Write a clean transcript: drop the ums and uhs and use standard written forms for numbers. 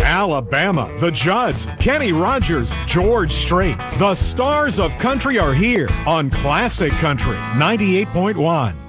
Alabama, the Judds, Kenny Rogers, George Strait. The stars of country are here on Classic Country 98.1.